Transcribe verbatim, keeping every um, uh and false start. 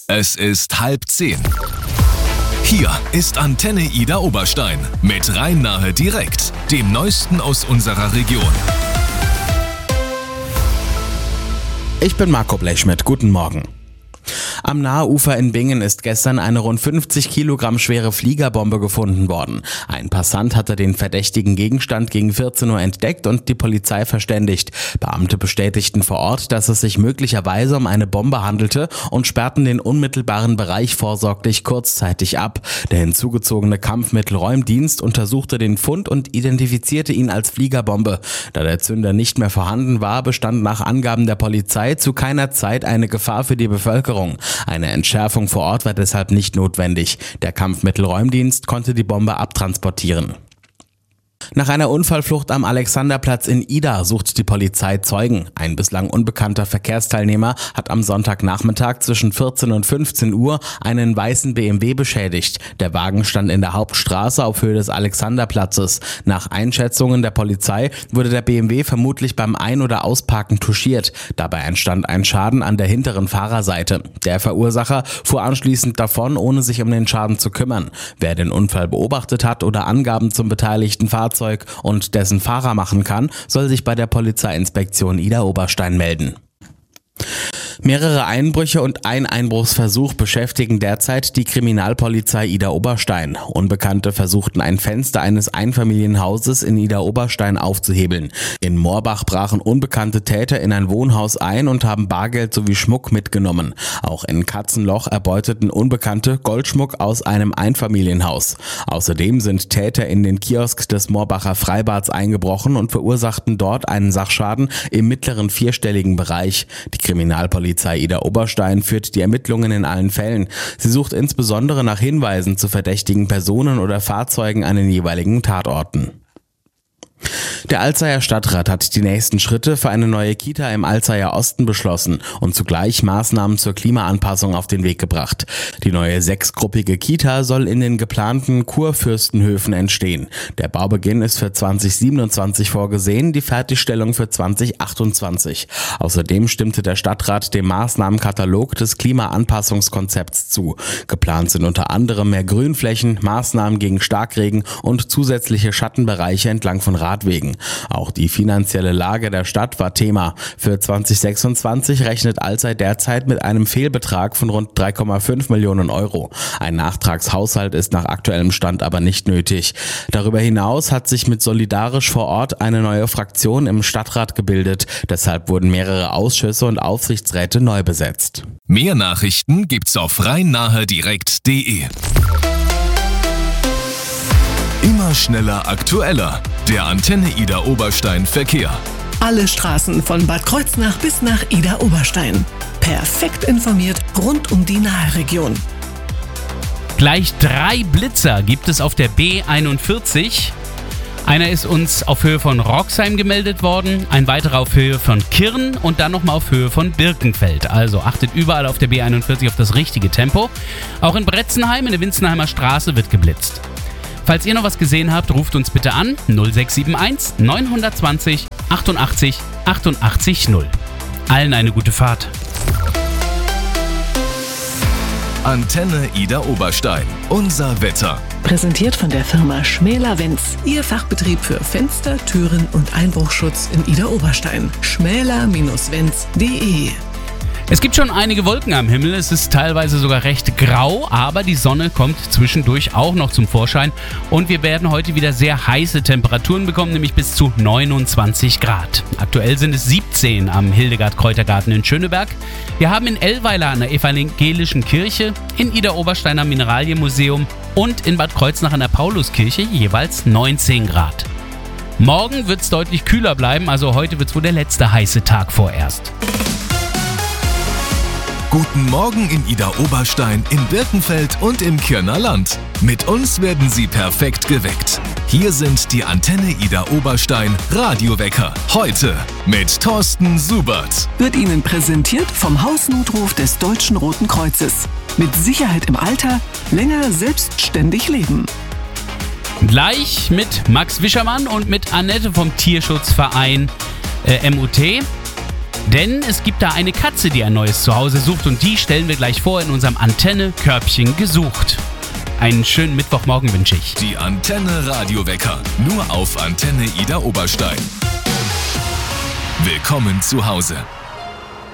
Es ist halb zehn. Hier ist Antenne Ida Oberstein mit Rhein-Nahe direkt, dem Neuesten aus unserer Region. Ich bin Marco Blechschmidt, guten Morgen. Am Nahe-Ufer in Bingen ist gestern eine rund fünfzig Kilogramm schwere Fliegerbombe gefunden worden. Ein Passant hatte den verdächtigen Gegenstand gegen vierzehn Uhr entdeckt und die Polizei verständigt. Beamte bestätigten vor Ort, dass es sich möglicherweise um eine Bombe handelte und sperrten den unmittelbaren Bereich vorsorglich kurzzeitig ab. Der hinzugezogene Kampfmittelräumdienst untersuchte den Fund und identifizierte ihn als Fliegerbombe. Da der Zünder nicht mehr vorhanden war, bestand nach Angaben der Polizei zu keiner Zeit eine Gefahr für die Bevölkerung. Eine Entschärfung vor Ort war deshalb nicht notwendig. Der Kampfmittelräumdienst konnte die Bombe abtransportieren. Nach einer Unfallflucht am Alexanderplatz in Ida sucht die Polizei Zeugen. Ein bislang unbekannter Verkehrsteilnehmer hat am Sonntagnachmittag zwischen vierzehn und fünfzehn Uhr einen weißen B M W beschädigt. Der Wagen stand in der Hauptstraße auf Höhe des Alexanderplatzes. Nach Einschätzungen der Polizei wurde der B M W vermutlich beim Ein- oder Ausparken touchiert. Dabei entstand ein Schaden an der hinteren Fahrerseite. Der Verursacher fuhr anschließend davon, ohne sich um den Schaden zu kümmern. Wer den Unfall beobachtet hat oder Angaben zum beteiligten Fahrzeug und dessen Fahrer machen kann, soll sich bei der Polizeiinspektion Ida Oberstein melden. Mehrere Einbrüche und ein Einbruchsversuch beschäftigen derzeit die Kriminalpolizei Ida Oberstein. Unbekannte versuchten ein Fenster eines Einfamilienhauses in Ida Oberstein aufzuhebeln. In Moorbach brachen unbekannte Täter in ein Wohnhaus ein und haben Bargeld sowie Schmuck mitgenommen. Auch in Katzenloch erbeuteten Unbekannte Goldschmuck aus einem Einfamilienhaus. Außerdem sind Täter in den Kiosk des Moorbacher Freibads eingebrochen und verursachten dort einen Sachschaden im mittleren vierstelligen Bereich. Die Kriminalpolizei Polizei Ida Oberstein führt die Ermittlungen in allen Fällen. Sie sucht insbesondere nach Hinweisen zu verdächtigen Personen oder Fahrzeugen an den jeweiligen Tatorten. Der Alzeyer Stadtrat hat die nächsten Schritte für eine neue Kita im Alzeyer Osten beschlossen und zugleich Maßnahmen zur Klimaanpassung auf den Weg gebracht. Die neue sechsgruppige Kita soll in den geplanten Kurfürstenhöfen entstehen. Der Baubeginn ist für zwanzig siebenundzwanzig vorgesehen, die Fertigstellung für zwanzig achtundzwanzig. Außerdem stimmte der Stadtrat dem Maßnahmenkatalog des Klimaanpassungskonzepts zu. Geplant sind unter anderem mehr Grünflächen, Maßnahmen gegen Starkregen und zusätzliche Schattenbereiche entlang von Radwegen. Auch die finanzielle Lage der Stadt war Thema. Für zwanzig sechsundzwanzig rechnet Alzey derzeit mit einem Fehlbetrag von rund drei Komma fünf Millionen Euro. Ein Nachtragshaushalt ist nach aktuellem Stand aber nicht nötig. Darüber hinaus hat sich mit Solidarisch vor Ort eine neue Fraktion im Stadtrat gebildet. Deshalb wurden mehrere Ausschüsse und Aufsichtsräte neu besetzt. Mehr Nachrichten gibt's auf rhein-nahe direkt punkt de. Immer schneller, aktueller. Der Antenne Ida Oberstein Verkehr. Alle Straßen von Bad Kreuznach bis nach Ida Oberstein. Perfekt informiert rund um die Naheregion. Gleich drei Blitzer gibt es auf der B einundvierzig. Einer ist uns auf Höhe von Roxheim gemeldet worden, ein weiterer auf Höhe von Kirn und dann nochmal auf Höhe von Birkenfeld. Also achtet überall auf der B einundvierzig auf das richtige Tempo. Auch in Bretzenheim in der Winzenheimer Straße wird geblitzt. Falls ihr noch was gesehen habt, ruft uns bitte an null sechs sieben eins neun zwei null achtundachtzig achtundachtzig null. Allen eine gute Fahrt. Antenne Ida Oberstein. Unser Wetter. Präsentiert von der Firma Schmäler-Wenz. Ihr Fachbetrieb für Fenster, Türen und Einbruchschutz in Ida Oberstein. schmäler Bindestrich wenz punkt de. Es gibt schon einige Wolken am Himmel, es ist teilweise sogar recht grau, aber die Sonne kommt zwischendurch auch noch zum Vorschein und wir werden heute wieder sehr heiße Temperaturen bekommen, nämlich bis zu neunundzwanzig Grad. Aktuell sind es siebzehn am Hildegard-Kräutergarten in Schöneberg. Wir haben in Ellweiler an der Evangelischen Kirche, in Ida Oberstein am Mineralienmuseum und in Bad Kreuznach an der Pauluskirche jeweils neunzehn Grad. Morgen wird es deutlich kühler bleiben, also heute wird es wohl der letzte heiße Tag vorerst. Guten Morgen in Ida Oberstein, in Birkenfeld und im Kirner Land. Mit uns werden Sie perfekt geweckt. Hier sind die Antenne Ida Oberstein Radiowecker. Heute mit Thorsten Subert. Wird Ihnen präsentiert vom Hausnotruf des Deutschen Roten Kreuzes. Mit Sicherheit im Alter, länger selbstständig leben. Gleich mit Max Wischermann und mit Annette vom Tierschutzverein äh, M U T. Denn es gibt da eine Katze, die ein neues Zuhause sucht und die stellen wir gleich vor in unserem Antenne-Körbchen gesucht. Einen schönen Mittwochmorgen wünsche ich. Die Antenne Radiowecker, nur auf Antenne Ida Oberstein. Willkommen zu Hause.